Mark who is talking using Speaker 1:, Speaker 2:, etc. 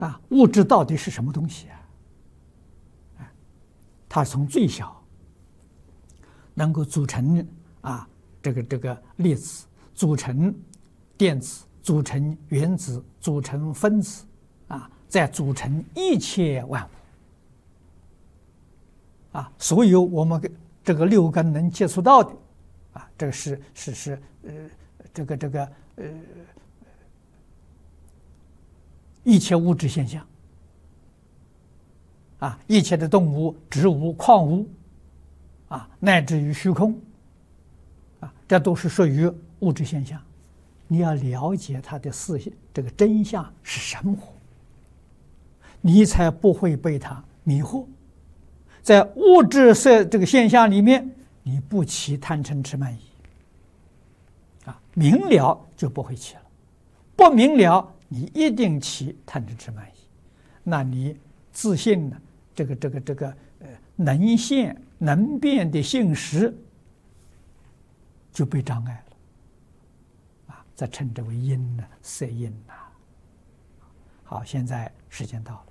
Speaker 1: 物质到底是什么东西啊？它从最小能够组成这个粒子，组成电子，组成原子，组成分子再组成一切万物所有我们这个六根能接触到的这个是一切物质现象一切的动物、植物、矿物乃至于虚空这都是属于物质现象。你要了解它的这个真相是什么，你才不会被它迷惑。在物质这个现象里面，你不起贪嗔痴慢疑明了就不会起了，不明了你一定起贪嗔痴慢疑，那你自信呢？这个能现能变的性识就被障碍了这称之为因呢，色因好，现在时间到了。